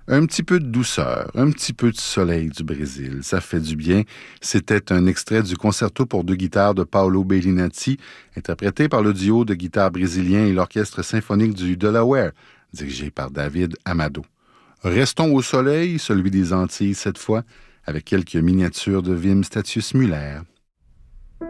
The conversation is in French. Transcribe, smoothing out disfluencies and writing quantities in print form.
Un petit peu de douceur, un petit peu de soleil du Brésil, ça fait du bien. C'était un extrait du concerto pour deux guitares de Paolo Bellinati, interprété par le duo de guitares brésilien et l'orchestre symphonique du Delaware, dirigé par David Amado. Restons au soleil, celui des Antilles cette fois, avec quelques miniatures de Wim Statius Müller.